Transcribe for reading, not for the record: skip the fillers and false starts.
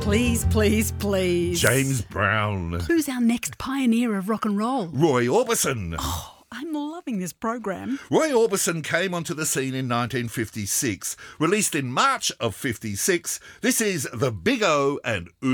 Please, please, please. James Brown. Who's our next pioneer of rock and roll? Roy Orbison. I'm loving this program. Roy Orbison came onto the scene in 1956. Released in March of 56, this is The Big O and